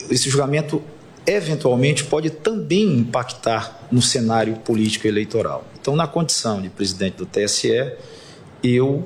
esse julgamento eventualmente pode também impactar no cenário político eleitoral. Então, na condição de presidente do TSE, eu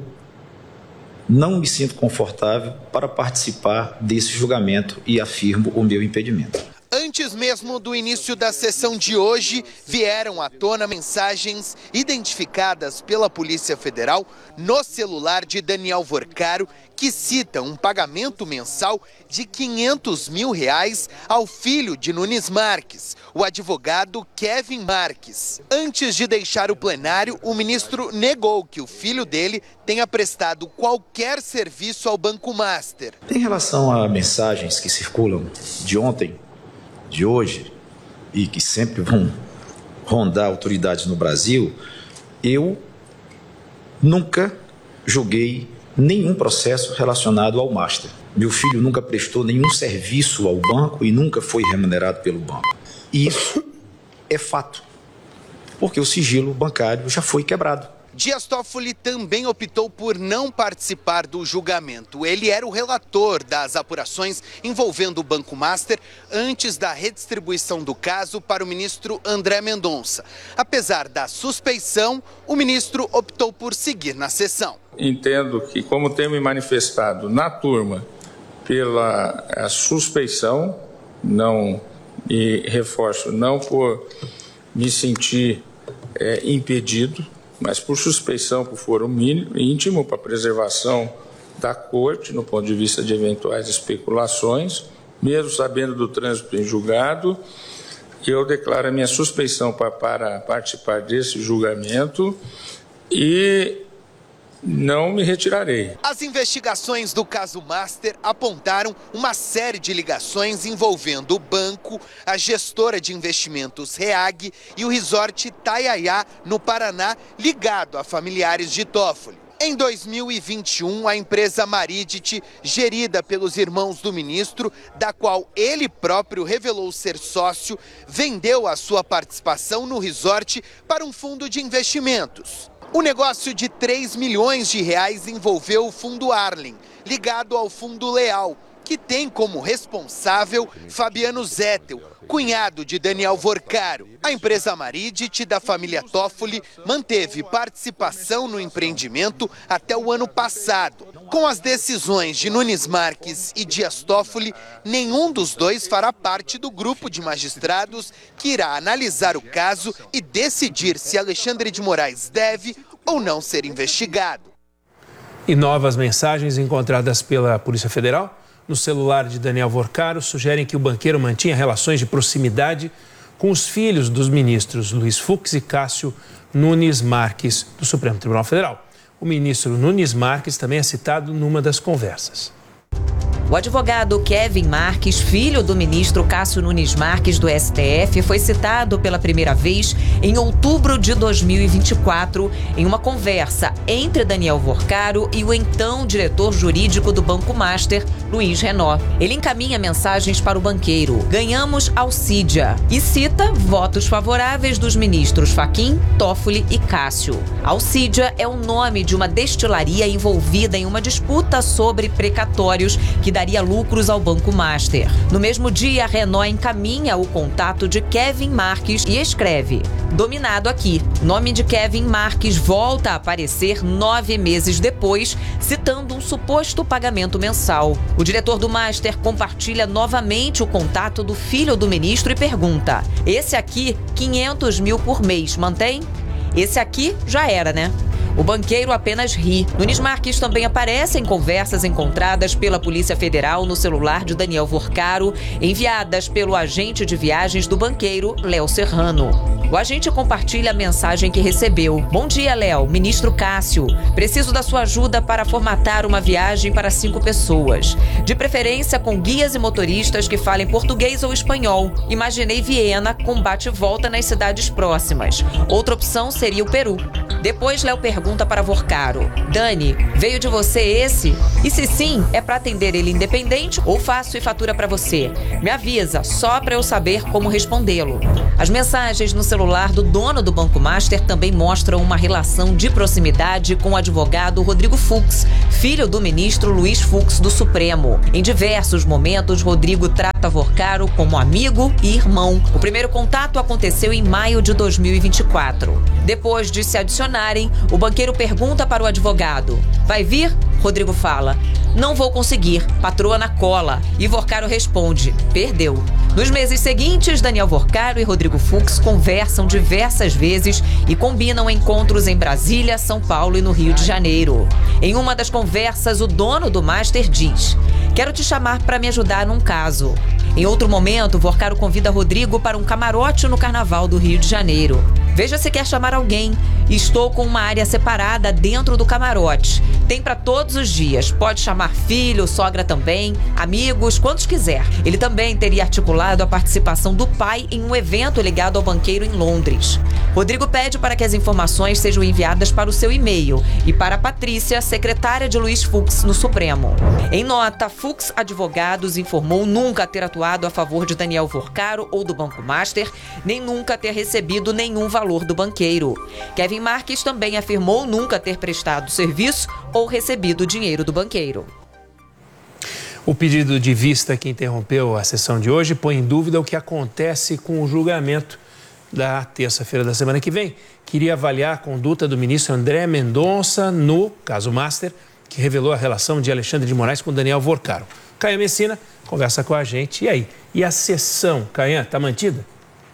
não me sinto confortável para participar desse julgamento e afirmo o meu impedimento. Antes mesmo do início da sessão de hoje, vieram à tona mensagens identificadas pela Polícia Federal no celular de Daniel Vorcaro, que cita um pagamento mensal de R$500 mil ao filho de Nunes Marques, o advogado Kevin Marques. Antes de deixar o plenário, o ministro negou que o filho dele tenha prestado qualquer serviço ao Banco Master. Em relação a mensagens que circulam de ontem, de hoje, e que sempre vão rondar autoridades no Brasil, eu nunca julguei nenhum processo relacionado ao Master. Meu filho nunca prestou nenhum serviço ao banco e nunca foi remunerado pelo banco. E isso é fato, porque o sigilo bancário já foi quebrado. Dias Toffoli também optou por não participar do julgamento. Ele era o relator das apurações envolvendo o Banco Master antes da redistribuição do caso para o ministro André Mendonça. Apesar da suspeição, o ministro optou por seguir na sessão. Entendo que, como tenho me manifestado na turma pela suspeição, não, e reforço, não por me sentir impedido, mas por suspeição, por foro íntimo, para preservação da corte, no ponto de vista de eventuais especulações, mesmo sabendo do trânsito em julgado, eu declaro a minha suspeição para participar desse julgamento e não me retirarei. As investigações do caso Master apontaram uma série de ligações envolvendo o banco, a gestora de investimentos REAG e o resort Taiaiá, no Paraná, ligado a familiares de Toffoli. Em 2021, a empresa Maridit, gerida pelos irmãos do ministro, da qual ele próprio revelou ser sócio, vendeu a sua participação no resort para um fundo de investimentos. O negócio de R$3 milhões envolveu o Fundo Arlen, ligado ao Fundo Leal, que tem como responsável Fabiano Zettel, cunhado de Daniel Vorcaro. A empresa Maridit da família Toffoli manteve participação no empreendimento até o ano passado. Com as decisões de Nunes Marques e Dias Toffoli, nenhum dos dois fará parte do grupo de magistrados que irá analisar o caso e decidir se Alexandre de Moraes deve ou não ser investigado. E novas mensagens encontradas pela Polícia Federal no celular de Daniel Vorcaro sugerem que o banqueiro mantinha relações de proximidade com os filhos dos ministros Luiz Fux e Cássio Nunes Marques, do Supremo Tribunal Federal. O ministro Nunes Marques também é citado numa das conversas. O advogado Kevin Marques, filho do ministro Cássio Nunes Marques do STF, foi citado pela primeira vez em outubro de 2024 em uma conversa entre Daniel Vorcaro e o então diretor jurídico do Banco Master, Luiz Renaud. Ele encaminha mensagens para o banqueiro: ganhamos Alcídia, e cita votos favoráveis dos ministros Fachin, Toffoli e Cássio. Alcídia é o nome de uma destilaria envolvida em uma disputa sobre precatórios que daria lucros ao Banco Master. No mesmo dia, a Renaud encaminha o contato de Kevin Marques e escreve: dominado aqui. O nome de Kevin Marques volta a aparecer 9 meses depois, citando um suposto pagamento mensal. O diretor do Master compartilha novamente o contato do filho do ministro e pergunta: esse aqui, 500 mil por mês, mantém? Esse aqui já era, né? O banqueiro apenas ri. Nunes Marques também aparece em conversas encontradas pela Polícia Federal no celular de Daniel Vorcaro, enviadas pelo agente de viagens do banqueiro, Léo Serrano. O agente compartilha a mensagem que recebeu. Bom dia, Léo. Ministro Cássio. Preciso da sua ajuda para formatar uma viagem para 5 pessoas. De preferência com guias e motoristas que falem português ou espanhol. Imaginei Viena com bate-volta nas cidades próximas. Outra opção seria o Peru. Depois, Léo pergunta para Vorcaro: Dani, veio de você esse? E se sim, é para atender ele independente ou faço e fatura para você? Me avisa, só para eu saber como respondê-lo. As mensagens no celular do dono do Banco Master também mostra uma relação de proximidade com o advogado Rodrigo Fux, filho do ministro Luiz Fux do Supremo. Em diversos momentos, Rodrigo trata Vorcaro como amigo e irmão. O primeiro contato aconteceu em maio de 2024. Depois de se adicionarem, o banqueiro pergunta para o advogado: vai vir? Rodrigo fala: não vou conseguir, patroa na cola. E Vorcaro responde: perdeu. Nos meses seguintes, Daniel Vorcaro e Rodrigo Fux conversam diversas vezes e combinam encontros em Brasília, São Paulo e no Rio de Janeiro. Em uma das conversas, o dono do Master diz: quero te chamar para me ajudar num caso. Em outro momento, Vorcaro convida Rodrigo para um camarote no Carnaval do Rio de Janeiro. Veja se quer chamar alguém. Estou com uma área separada dentro do camarote. Tem para todos os dias. Pode chamar filho, sogra também, amigos, quantos quiser. Ele também teria articulado a participação do pai em um evento ligado ao banqueiro em Londres. Rodrigo pede para que as informações sejam enviadas para o seu e-mail e para a Patrícia, secretária de Luiz Fux no Supremo. Em nota, Fux Advogados informou nunca ter atuado a favor de Daniel Vorcaro ou do Banco Master, nem nunca ter recebido nenhum valor do banqueiro. Kevin Marques também afirmou nunca ter prestado serviço ou recebido dinheiro do banqueiro. O pedido de vista que interrompeu a sessão de hoje põe em dúvida o que acontece com o julgamento da terça-feira da semana que vem. Queria avaliar a conduta do ministro André Mendonça no caso Master, que revelou a relação de Alexandre de Moraes com Daniel Vorcaro. Caian Messina conversa com a gente. E aí? E a sessão, Caian, está mantida?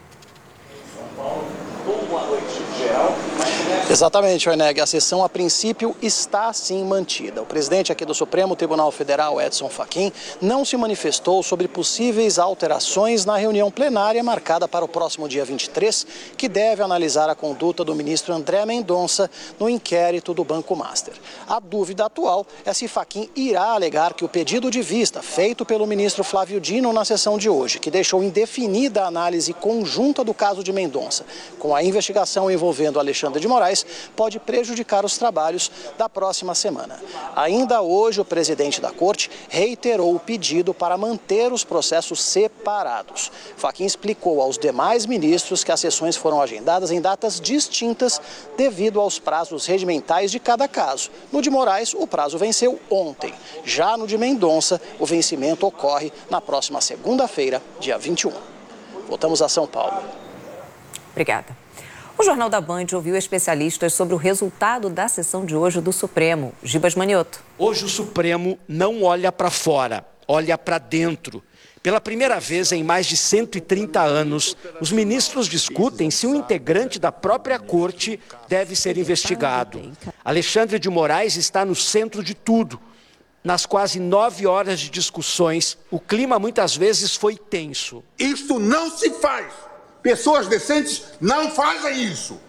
Exatamente, Orneg. A sessão, a princípio, está sim mantida. O presidente aqui do Supremo Tribunal Federal, Edson Fachin, não se manifestou sobre possíveis alterações na reunião plenária marcada para o próximo dia 23, que deve analisar a conduta do ministro André Mendonça no inquérito do Banco Master. A dúvida atual é se Fachin irá alegar que o pedido de vista feito pelo ministro Flávio Dino na sessão de hoje, que deixou indefinida a análise conjunta do caso de Mendonça, com a investigação envolvendo Alexandre de Moraes, pode prejudicar os trabalhos da próxima semana. Ainda hoje, o presidente da Corte reiterou o pedido para manter os processos separados. Fachin explicou aos demais ministros que as sessões foram agendadas em datas distintas devido aos prazos regimentais de cada caso. No de Moraes, o prazo venceu ontem. Já no de Mendonça, o vencimento ocorre na próxima segunda-feira, dia 21. Voltamos a São Paulo. Obrigada. O Jornal da Band ouviu especialistas sobre o resultado da sessão de hoje do Supremo. Gibas Manioto. Hoje o Supremo não olha para fora, olha para dentro. Pela primeira vez em mais de 130 anos, os ministros discutem se um integrante da própria corte deve ser investigado. Alexandre de Moraes está no centro de tudo. Nas quase 9 horas de discussões, o clima muitas vezes foi tenso. Isso não se faz! Pessoas decentes não fazem isso.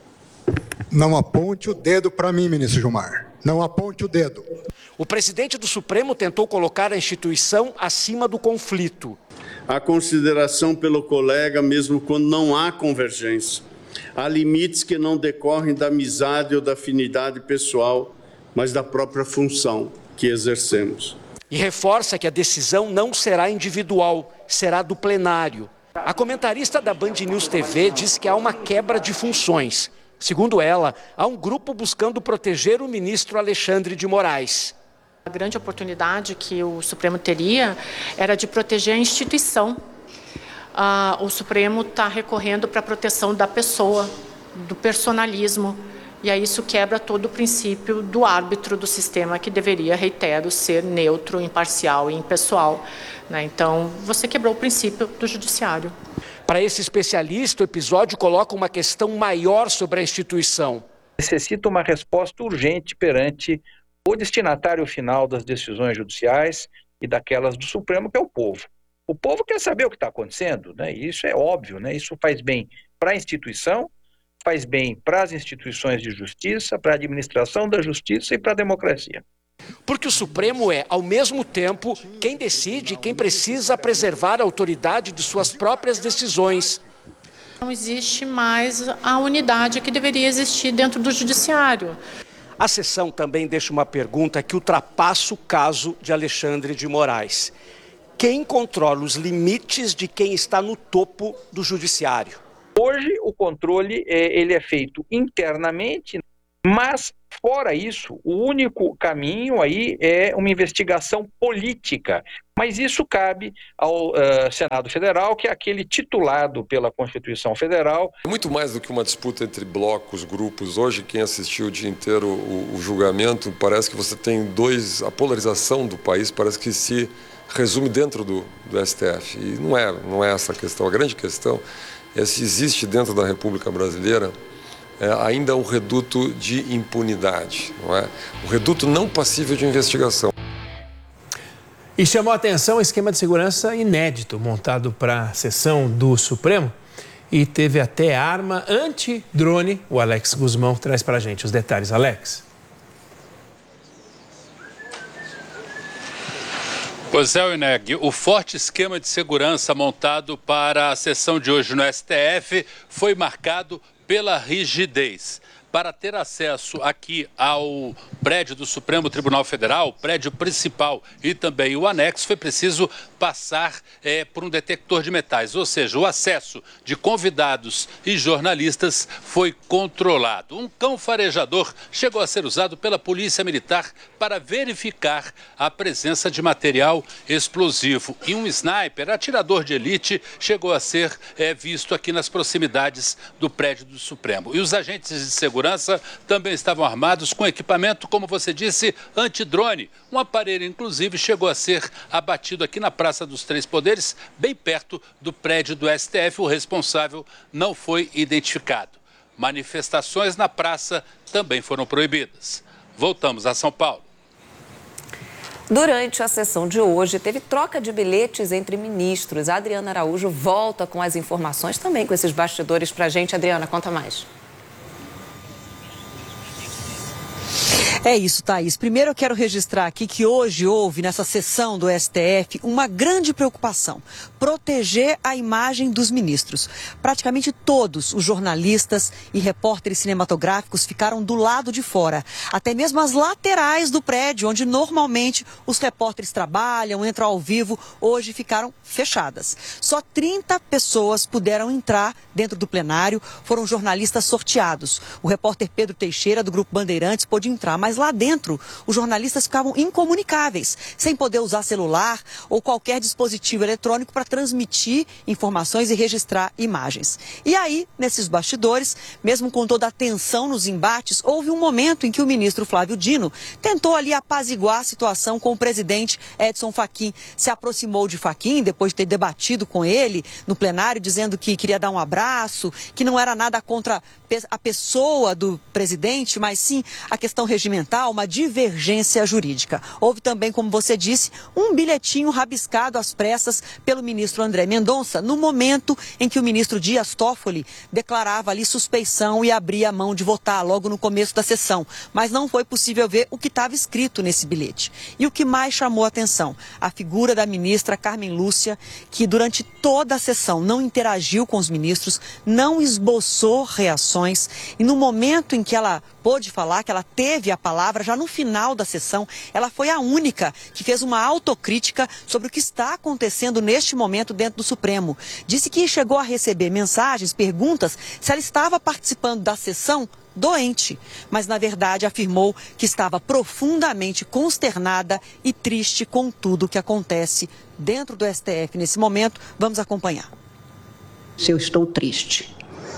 Não aponte o dedo para mim, ministro Gilmar. Não aponte o dedo. O presidente do Supremo tentou colocar a instituição acima do conflito. Há consideração pelo colega mesmo quando não há convergência. Há limites que não decorrem da amizade ou da afinidade pessoal, mas da própria função que exercemos. E reforça que a decisão não será individual, será do plenário. A comentarista da Band News TV diz que há uma quebra de funções. Segundo ela, há um grupo buscando proteger o ministro Alexandre de Moraes. A grande oportunidade que o Supremo teria era de proteger a instituição. O Supremo está recorrendo para a proteção da pessoa, do personalismo. E aí isso quebra todo o princípio do árbitro do sistema, que deveria, reitero, ser neutro, imparcial e impessoal. Então, você quebrou o princípio do judiciário. Para esse especialista, o episódio coloca uma questão maior sobre a instituição. Necessita uma resposta urgente perante o destinatário final das decisões judiciais e daquelas do Supremo, que é o povo. O povo quer saber o que está acontecendo, né? E isso é óbvio, né? Isso faz bem para a instituição, faz bem para as instituições de justiça, para a administração da justiça e para a democracia. Porque o Supremo é, ao mesmo tempo, quem decide e quem precisa preservar a autoridade de suas próprias decisões. Não existe mais a unidade que deveria existir dentro do judiciário. A sessão também deixa uma pergunta que ultrapassa o caso de Alexandre de Moraes. Quem controla os limites de quem está no topo do judiciário? Hoje o controle ele é feito internamente, mas fora isso, o único caminho aí é uma investigação política. Mas isso cabe ao Senado Federal, que é aquele titulado pela Constituição Federal. É muito mais do que uma disputa entre blocos, grupos. Hoje, quem assistiu o dia inteiro o julgamento, parece que você tem a polarização do país parece que se resume dentro do STF. E não é essa a questão. A grande questão é se existe dentro da República Brasileira ainda um reduto de impunidade, não é? Um reduto não passível de investigação. E chamou a atenção o esquema de segurança inédito montado para a sessão do Supremo e teve até arma anti-drone. O Alex Guzmão traz para a gente os detalhes. Alex. Pois é, Ineg, o forte esquema de segurança montado para a sessão de hoje no STF foi marcado pela rigidez. Para ter acesso aqui ao prédio do Supremo Tribunal Federal, o prédio principal e também o anexo, foi preciso passar por um detector de metais, ou seja, o acesso de convidados e jornalistas foi controlado. Um cão farejador chegou a ser usado pela Polícia Militar para verificar a presença de material explosivo. E um sniper, atirador de elite, chegou a ser visto aqui nas proximidades do prédio do Supremo. E os agentes de segurança também estavam armados com equipamento, como você disse, antidrone. Um aparelho, inclusive, chegou a ser abatido aqui na Praça dos Três Poderes, bem perto do prédio do STF. O responsável não foi identificado. Manifestações na praça também foram proibidas. Voltamos a São Paulo. Durante a sessão de hoje, teve troca de bilhetes entre ministros. A Adriana Araújo volta com as informações também com esses bastidores pra gente. Adriana, conta mais. É isso, Thaís. Primeiro eu quero registrar aqui que hoje houve, nessa sessão do STF, uma grande preocupação: proteger a imagem dos ministros. Praticamente todos os jornalistas e repórteres cinematográficos ficaram do lado de fora. Até mesmo as laterais do prédio, onde normalmente os repórteres trabalham, entram ao vivo, hoje ficaram fechadas. Só 30 pessoas puderam entrar dentro do plenário, foram jornalistas sorteados. O repórter Pedro Teixeira, do Grupo Bandeirantes, pôde entrar, mas lá dentro os jornalistas ficavam incomunicáveis, sem poder usar celular ou qualquer dispositivo eletrônico para transmitir informações e registrar imagens. E aí, nesses bastidores, mesmo com toda a tensão nos embates, houve um momento em que o ministro Flávio Dino tentou ali apaziguar a situação com o presidente Edson Fachin. Se aproximou de Fachin, depois de ter debatido com ele no plenário, dizendo que queria dar um abraço, que não era nada contra a pessoa do presidente, mas sim a questão regimental, uma divergência jurídica. Houve também, como você disse, um bilhetinho rabiscado às pressas pelo ministro André Mendonça, no momento em que o ministro Dias Toffoli declarava ali suspeição e abria a mão de votar logo no começo da sessão. Mas não foi possível ver o que estava escrito nesse bilhete. E o que mais chamou a atenção? A figura da ministra Carmen Lúcia, que durante toda a sessão não interagiu com os ministros, não esboçou reações, e no momento em que ela pôde falar, que ela teve a palavra, já no final da sessão, ela foi a única que fez uma autocrítica sobre o que está acontecendo neste momento dentro do Supremo. Disse que chegou a receber mensagens, perguntas, se ela estava participando da sessão doente, mas na verdade afirmou que estava profundamente consternada e triste com tudo o que acontece dentro do STF nesse momento. Vamos acompanhar. Eu estou triste.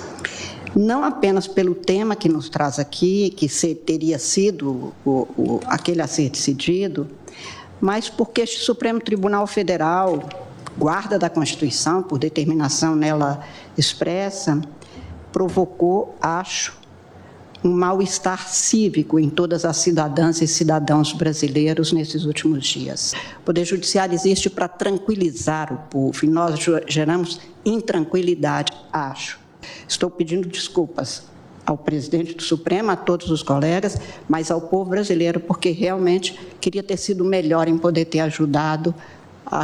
Não apenas pelo tema que nos traz aqui, que teria sido aquele a ser decidido, mas porque este Supremo Tribunal Federal, guarda da Constituição, por determinação nela expressa, provocou, acho, um mal-estar cívico em todas as cidadãs e cidadãos brasileiros nesses últimos dias. O Poder Judiciário existe para tranquilizar o povo e nós geramos intranquilidade, acho. Estou pedindo desculpas ao presidente do Supremo, a todos os colegas, mas ao povo brasileiro, porque realmente queria ter sido melhor em poder ter ajudado a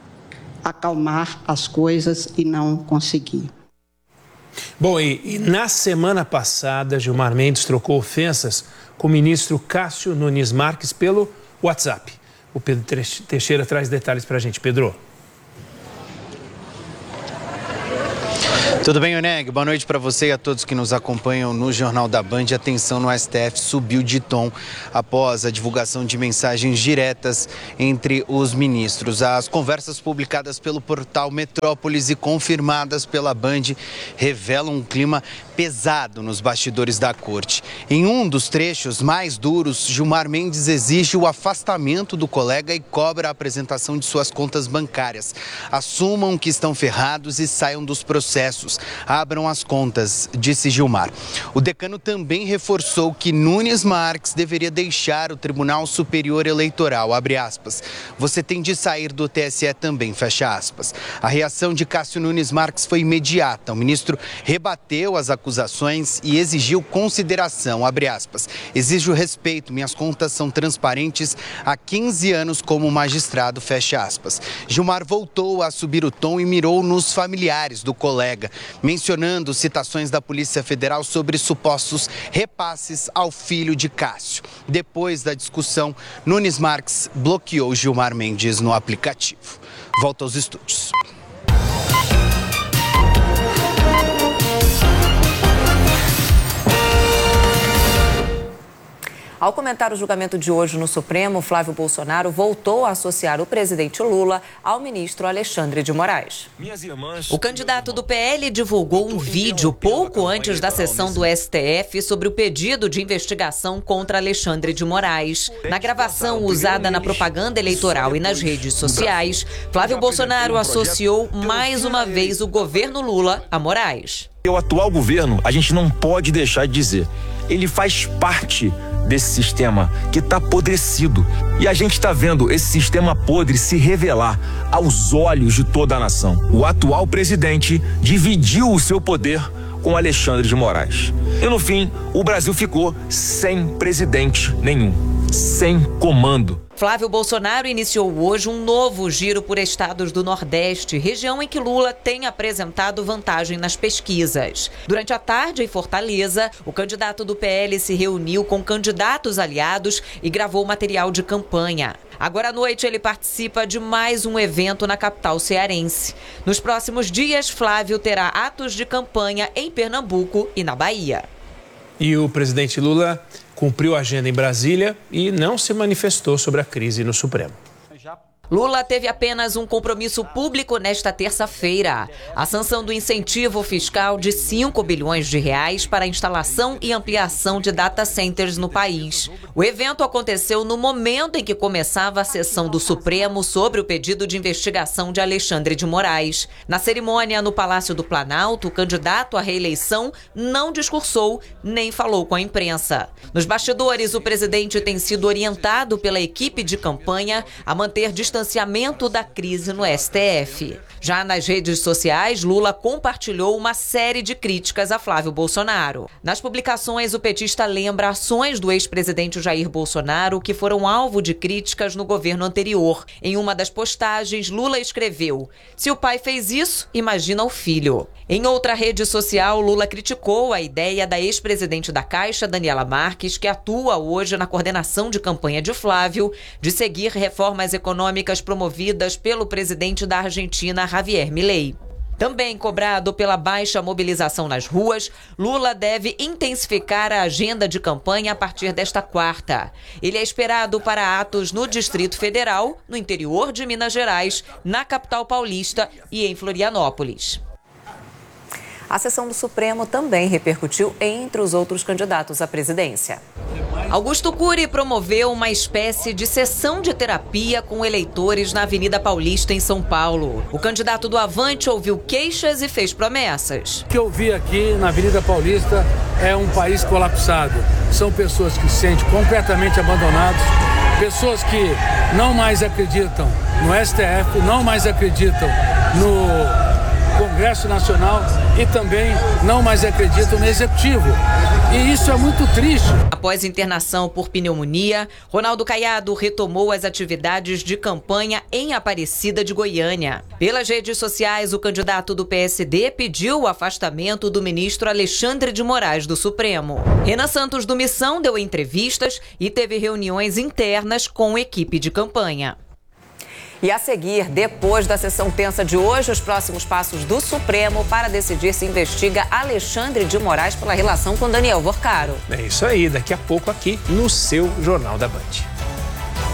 acalmar as coisas e não consegui. Bom, e na semana passada, Gilmar Mendes trocou ofensas com o ministro Cássio Nunes Marques pelo WhatsApp. O Pedro Teixeira traz detalhes para a gente. Pedro. Tudo bem, Oneg? Boa noite para você e a todos que nos acompanham no Jornal da Band. A tensão no STF subiu de tom após a divulgação de mensagens diretas entre os ministros. As conversas publicadas pelo portal Metrópolis e confirmadas pela Band revelam um clima pesado nos bastidores da corte. Em um dos trechos mais duros, Gilmar Mendes exige o afastamento do colega e cobra a apresentação de suas contas bancárias. Assumam que estão ferrados e saiam dos processos. Abram as contas, disse Gilmar. O decano também reforçou que Nunes Marques deveria deixar o Tribunal Superior Eleitoral, abre aspas. Você tem de sair do TSE também, fecha aspas. A reação de Cássio Nunes Marques foi imediata. O ministro rebateu as acusações e exigiu consideração, abre aspas. Exijo respeito, minhas contas são transparentes há 15 anos como magistrado, fecha aspas. Gilmar voltou a subir o tom e mirou nos familiares do colega, mencionando citações da Polícia Federal sobre supostos repasses ao filho de Cássio. Depois da discussão, Nunes Marques bloqueou Gilmar Mendes no aplicativo. Volta aos estúdios. Ao comentar o julgamento de hoje no Supremo, Flávio Bolsonaro voltou a associar o presidente Lula ao ministro Alexandre de Moraes. O candidato do PL divulgou um vídeo pouco antes da sessão do STF sobre o pedido de investigação contra Alexandre de Moraes. Na gravação usada na propaganda eleitoral e nas redes sociais, Flávio Bolsonaro associou mais uma vez o governo Lula a Moraes. O atual governo, a gente não pode deixar de dizer, ele faz parte desse sistema que está apodrecido. E a gente está vendo esse sistema podre se revelar aos olhos de toda a nação. O atual presidente dividiu o seu poder com Alexandre de Moraes. E no fim, o Brasil ficou sem presidente nenhum, sem comando. Flávio Bolsonaro iniciou hoje um novo giro por estados do Nordeste, região em que Lula tem apresentado vantagem nas pesquisas. Durante a tarde, em Fortaleza, o candidato do PL se reuniu com candidatos aliados e gravou material de campanha. Agora à noite, ele participa de mais um evento na capital cearense. Nos próximos dias, Flávio terá atos de campanha em Pernambuco e na Bahia. E o presidente Lula cumpriu a agenda em Brasília e não se manifestou sobre a crise no Supremo. Lula teve apenas um compromisso público nesta terça-feira. A sanção do incentivo fiscal de 5 bilhões de reais para a instalação e ampliação de data centers no país. O evento aconteceu no momento em que começava a sessão do Supremo sobre o pedido de investigação de Alexandre de Moraes. Na cerimônia no Palácio do Planalto, o candidato à reeleição não discursou nem falou com a imprensa. Nos bastidores, o presidente tem sido orientado pela equipe de campanha a manter distanciamento da crise no STF. Já nas redes sociais, Lula compartilhou uma série de críticas a Flávio Bolsonaro. Nas publicações, o petista lembra ações do ex-presidente Jair Bolsonaro que foram alvo de críticas no governo anterior. Em uma das postagens, Lula escreveu: "Se o pai fez isso, imagina o filho." Em outra rede social, Lula criticou a ideia da ex-presidente da Caixa, Daniela Marques, que atua hoje na coordenação de campanha de Flávio, de seguir reformas econômicas promovidas pelo presidente da Argentina, Javier Milei. Também cobrado pela baixa mobilização nas ruas, Lula deve intensificar a agenda de campanha a partir desta quarta. Ele é esperado para atos no Distrito Federal, no interior de Minas Gerais, na capital paulista e em Florianópolis. A sessão do Supremo também repercutiu entre os outros candidatos à presidência. Augusto Cury promoveu uma espécie de sessão de terapia com eleitores na Avenida Paulista, em São Paulo. O candidato do Avante ouviu queixas e fez promessas. O que eu vi aqui na Avenida Paulista é um país colapsado. São pessoas que se sentem completamente abandonadas, pessoas que não mais acreditam no STF, não mais acreditam no Congresso Nacional e também não mais acreditam no Executivo. E isso é muito triste. Após internação por pneumonia, Ronaldo Caiado retomou as atividades de campanha em Aparecida de Goiânia. Pelas redes sociais, o candidato do PSD pediu o afastamento do ministro Alexandre de Moraes do Supremo. Renan Santos do Missão deu entrevistas e teve reuniões internas com equipe de campanha. E a seguir, depois da sessão tensa de hoje, os próximos passos do Supremo para decidir se investiga Alexandre de Moraes pela relação com Daniel Vorcaro. É isso aí, daqui a pouco aqui no seu Jornal da Band.